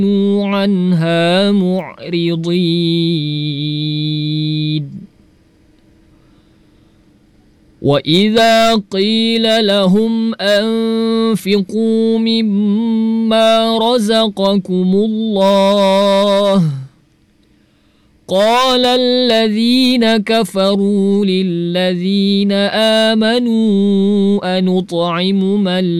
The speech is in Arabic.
عنها معرضين وإذا قيل لهم أنفقوا مما رزقكم الله قال الذين كفروا للذين آمنوا أنطعم من